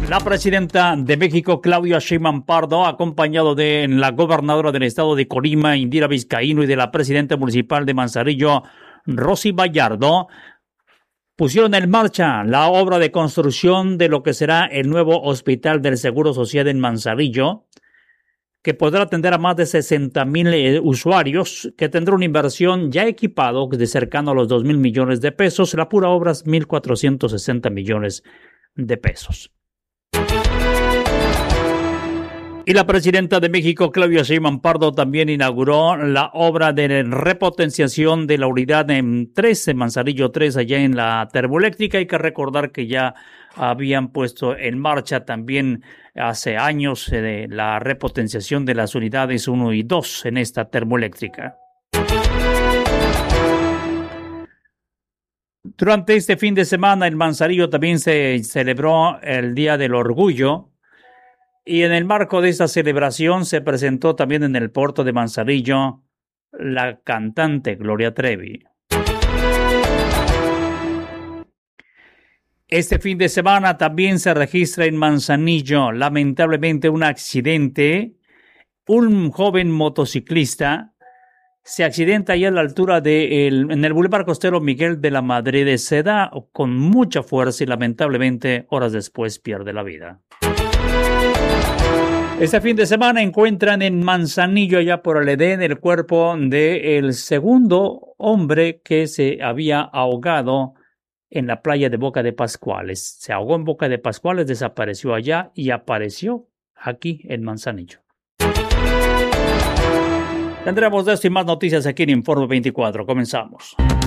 La presidenta de México, Claudia Sheinbaum Pardo, acompañado de la gobernadora del estado de Colima, Indira Vizcaíno, y de la presidenta municipal de Manzanillo, Rosy Vallardo, pusieron en marcha la obra de construcción de lo que será el nuevo Hospital del Seguro Social en Manzanillo, que podrá atender a más de 60,000 usuarios, que tendrá una inversión ya equipado de cercano a los 2,000 millones de pesos. La pura obra es 1,460 millones de pesos. Y la presidenta de México, Claudia Sheinbaum Pardo, también inauguró la obra de repotenciación de la unidad en 3, en Manzanillo 3, allá en la termoeléctrica. Hay que recordar que ya habían puesto en marcha también hace años la repotenciación de las unidades 1 y 2 en esta termoeléctrica. Durante este fin de semana en Manzanillo también se celebró el Día del Orgullo. Y en el marco de esta celebración se presentó también en el puerto de Manzanillo la cantante Gloria Trevi. Este fin de semana también se registra en Manzanillo, lamentablemente, un accidente. Un joven motociclista se accidenta allá a la altura en el Boulevard Costero Miguel de la Madrid. Se da con mucha fuerza y lamentablemente horas después pierde la vida. Este fin de semana encuentran en Manzanillo, allá por el Edén, el cuerpo del segundo hombre que se había ahogado en la playa de Boca de Pascuales. Se ahogó en Boca de Pascuales, desapareció allá y apareció aquí en Manzanillo. Tendremos de esto y más noticias aquí en Informe 24. Comenzamos.